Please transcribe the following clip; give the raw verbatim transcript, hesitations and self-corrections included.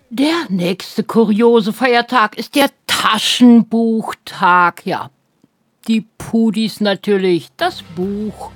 Der nächste kuriose Feiertag ist der Taschenbuchtag. Ja, die Pudis natürlich, das Buch